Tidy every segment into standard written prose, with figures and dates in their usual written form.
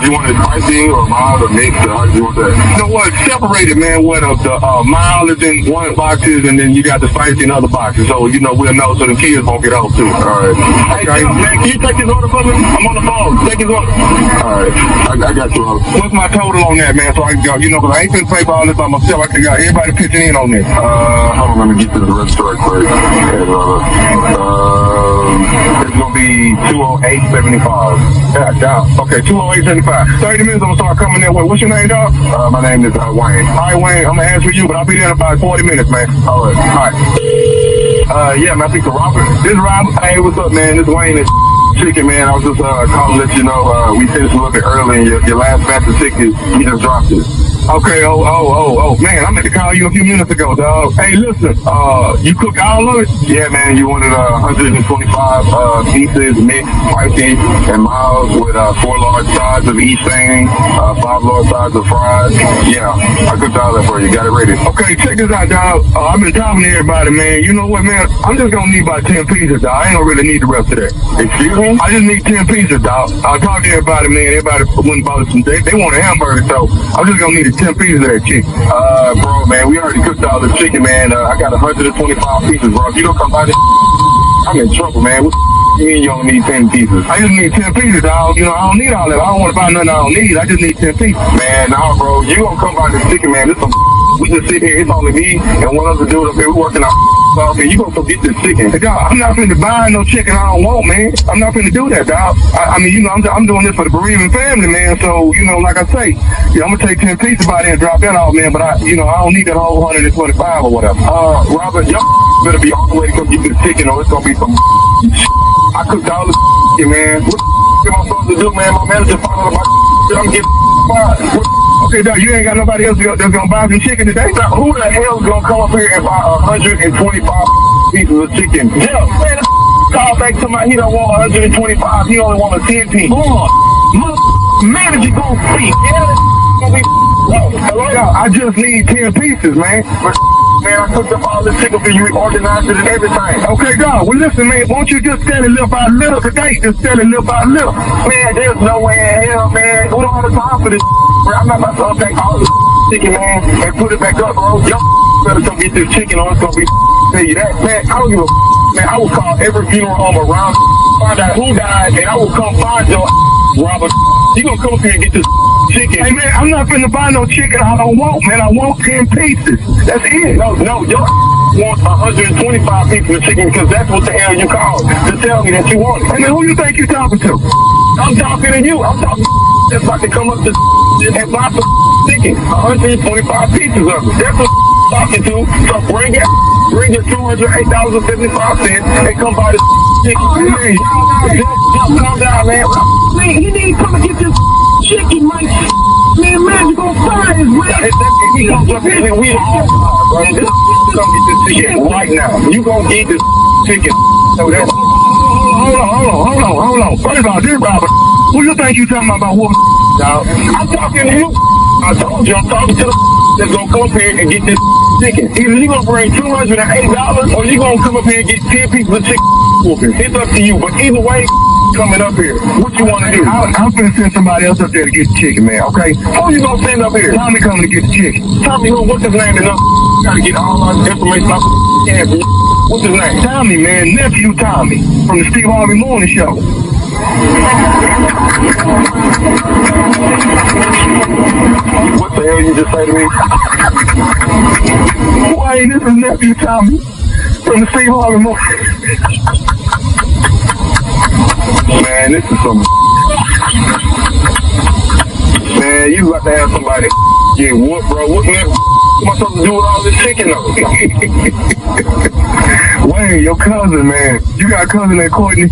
You want it spicy or mild or mixed? Or how do you want that? You know what? Separate it, man. What the mild is in one boxes, and then you got the spicy in other boxes. So we'll know, so the kids won't get off too. All right. Okay. Hey, man, can you take his order for me? I'm on the phone. Take his order. All right. I got you. What's my total on that, man? So I can go. Because I ain't finna pay for all this by myself. I got everybody pitching in on this. Hold on, let me get to the register right quick. It's gonna be $208.75. Yeah, down. Okay, $208.75. 30 minutes, I'm gonna start coming that way. What's your name, dog? My name is Wayne. All right, Wayne, I'm gonna answer you, but I'll be there in about 40 minutes, man. All right. Yeah, man, I think it's Robert. This is Robert. Hey, what's up, man? This is Wayne. It's chicken, man. I was just calling to let you know we finished a little bit early, and your last batch of chicken, you just dropped it. Okay, man, I meant to call you a few minutes ago, dog. Hey, listen, you cook all of it? Yeah, man, you wanted 125 pieces, mixed, spicy, and mild with 4 large sides of each thing, 5 large sides of fries. Yeah, I cooked all that for you. Got it ready. Okay, check this out, dog. I've been talking to everybody, man. You know what, man? I'm just gonna need about 10 pieces, dog. I ain't gonna really need the rest of that. Excuse me? I just need 10 pieces, dog. I talked to everybody, man. Everybody went and bought some. They want a hamburger, so I'm just gonna need 10 pieces of that chicken. Bro, man, we already cooked all the chicken, man. I got 125 pieces, bro. If you don't come by this, I'm in trouble, man. What you mean you only need 10 pieces? I just need 10 pieces, dog. I don't need all that. I don't want to buy nothing I don't need. I just need 10 pieces. Man, nah, bro. You gonna come by this chicken, man. This some we just sit here. It's only me and one other dude up here. We working out. And you gonna go get this chicken. Hey, dog, I'm not finna buy no chicken I don't want, man. I'm not finna do that, dog. I mean, I'm doing this for the bereaving family, man. So, like I say, I'm gonna take 10 pieces by there and drop that off, man. But I don't need that whole 125 or whatever. Robert, y'all better be on the way to come get this chicken, or it's gonna be some. I cooked all this chicken, man. What am I supposed to do, man? My manager found out about I'm getting fired. Okay, dog, you ain't got nobody else that's gonna buy some chicken today? Now, who the hell is gonna come up here and buy 125 pieces of chicken? Yeah, man, call back to my, he don't want 125, he only want a 10 piece. Hold on, manager gonna speak. Hello? I just need 10 pieces, man. Man, I cooked up all this chicken for you, organized it and everything. Okay, dog, well listen, man, won't you just tell it little by little today? Just tell it little by little. Man, there's no way in hell, man. We don't have the time for this, bro. I'm not about to unpack all this chicken, man, and put it back up, bro. Y'all better come get this chicken or it's gonna be tell you that. Man, I don't give a man, I will call every funeral home around, find out who died, and I will come find your Robert. You gonna come up here and get this chicken. Hey, man, I'm not finna buy no chicken I don't want, man. I want 10 pieces. That's it. No, your want 125 pieces of chicken because that's what the hell you called to tell me that you want it. Hey, man, who you think you talking to? I'm talking to you. I'm talking that's about to come up to and buy some chicken. 125 pieces of it. That's what I'm talking to. So bring your $208.75 and come buy this chicken. Hey, calm down, man. Man, he need to come and get this chicken, man. Man, you gonna fire his man. He gonna jump in and we bro. This gonna get this chicken right now. You gonna get this chicken. So that's Hold on. What about this, Robert? Who you think you talking about? What? dog? I'm talking to you. I told you I'm talking to the that's gonna come up here and get this chicken. Either you gonna bring $208 or you gonna come up here and get 10 pieces of chicken. It's up to you, but either way, coming up here. What you want to do? I'm finna send somebody else up there to get the chicken, man, okay? Who you gonna send up here? Tommy coming to get the chicken. Tommy who? What's his name? And gotta get all our information off the What's his name? Tommy, man. Nephew Tommy from the Steve Harvey Morning Show. What the hell you just say to me? Why, this is Nephew Tommy from the Steve Harvey Morning. Man, this is some. Man, you got to have somebody get whooped, bro. What am I supposed to do with all this chicken, though? Wayne, your cousin, man. You got a cousin named Courtney?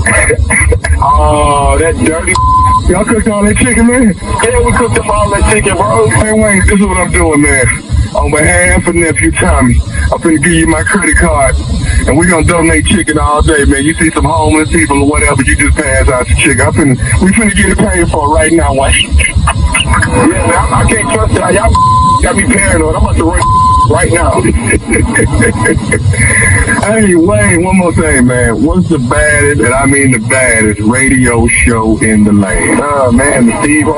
Oh, that dirty. Y'all cooked all that chicken, man? Yeah, we cooked up all that chicken, bro. Hey, Wayne, this is what I'm doing, man. On behalf of Nephew Tommy, I'm finna give you my credit card, and we're gonna donate chicken all day, man. You see some homeless people or whatever, you just pass out the chicken. We finna get it paid for right now, Wayne. Yeah, man, I can't trust y'all. Y'all got me paranoid. I'm about to run right now. Hey, Wayne, one more thing, man. What's the baddest, and I mean the baddest, radio show in the land? Man, the Steve